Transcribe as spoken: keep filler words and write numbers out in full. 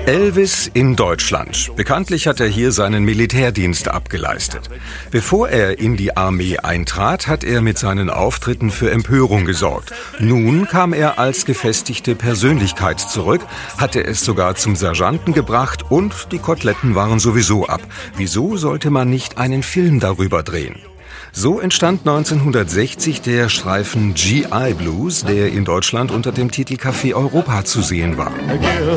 Elvis in Deutschland. Bekanntlich hat er hier seinen Militärdienst abgeleistet. Bevor er in die Armee eintrat, hat er mit seinen Auftritten für Empörung gesorgt. Nun kam er als gefestigte Persönlichkeit zurück, hatte es sogar zum Sergeanten gebracht und die Koteletten waren sowieso ab. Wieso sollte man nicht einen Film darüber drehen? So entstand neunzehnhundertsechzig der Streifen G I Blues, der in Deutschland unter dem Titel Café Europa zu sehen war.